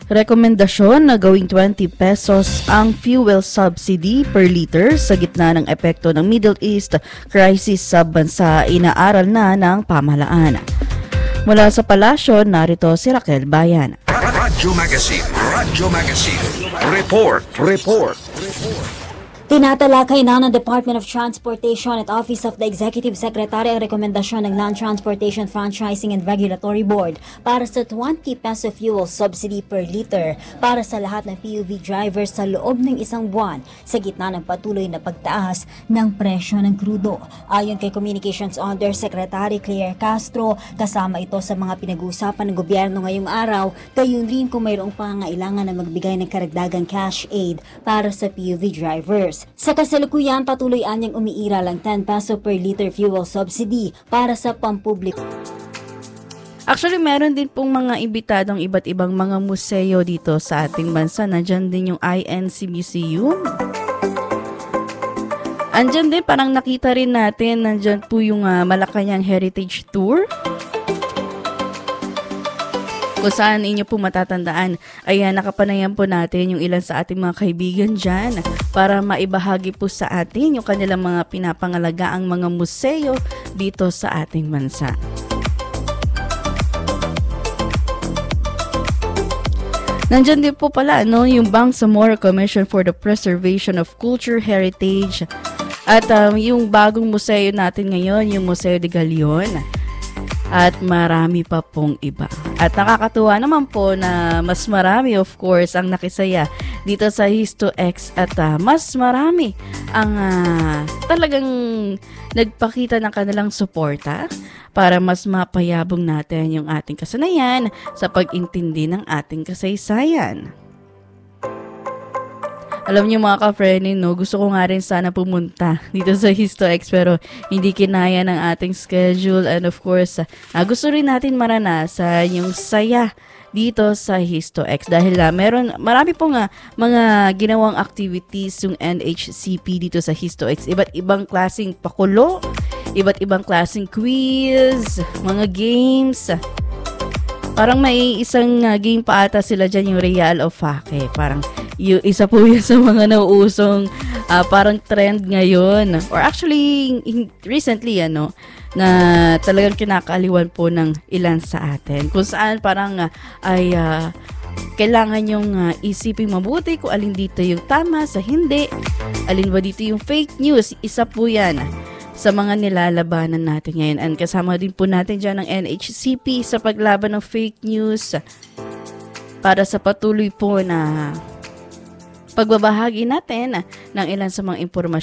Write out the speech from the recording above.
Rekomendasyon na gawing 20 pesos ang fuel subsidy per liter sa gitna ng epekto ng Middle East crisis sa bansa, inaaral na ng pamahalaan. Mula sa palasyo, narito si Raquel Bayan. Radyo Magazine. Report. Tinatalakay na ng Department of Transportation at Office of the Executive Secretary ang rekomendasyon ng Non-Transportation Franchising and Regulatory Board para sa 20 peso fuel subsidy per liter para sa lahat ng PUV drivers sa loob ng isang buwan sa gitna ng patuloy na pagtaas ng presyo ng krudo. Ayon kay Communications Undersecretary Claire Castro, kasama ito sa mga pinag-uusapan ng gobyerno ngayong araw, gayon rin kung mayroong pangangailangan na magbigay ng karagdagang cash aid para sa PUV drivers. Sa kasalukuyan, patuloy anyang umiiral ang 10 peso per liter fuel subsidy para sa pampubliko. Actually, meron din pong mga imbitadong iba't ibang mga museo dito sa ating bansa. Nandyan din yung INC Museum. Andyan din, parang nakita rin natin, nandyan po yung Malacanang Heritage Tour. Kung saan inyo po matatandaan, ayan, nakapanayan po natin yung ilan sa ating mga kaibigan dyan para maibahagi po sa atin yung kanilang mga pinapangalagaang mga museo dito sa ating bansa. Nandyan din po pala yung Bangsamoro Commission for the Preservation of Culture Heritage at yung bagong museo natin ngayon, yung Museo de Galion. At marami pa pong iba. At nakakatuwa naman po na mas marami, of course, ang nakisaya dito sa HistoX at mas marami ang talagang nagpakita ng kanilang suporta para mas mapayabong natin yung ating kasanayan sa pag-intindi ng ating kasaysayan. Alam niyo mga ka-friendly, gusto ko nga rin sana pumunta dito sa HistoX pero hindi kinaya ng ating schedule and of course, gusto rin natin maranasan yung saya dito sa HistoX dahil marami pong mga ginawang activities yung NHCP dito sa HistoX. Iba't ibang klaseng pakulo, iba't ibang klaseng quiz, mga games. Parang may isang game pa ata sila dyan, yung Real o Fake. Parang yung isa po yun sa mga nauusong parang trend ngayon. Or actually, recently, na talagang kinakaliwan po ng ilan sa atin. Kung saan parang ay kailangan yung isipin mabuti kung alin dito yung tama sa hindi. Alin ba dito yung fake news. Isa po yan sa mga nilalabanan natin ngayon. And kasama din po natin dyan ng NHCP sa paglaban ng fake news para sa patuloy po na pagbabahagi natin ng ilan sa mga impormasyon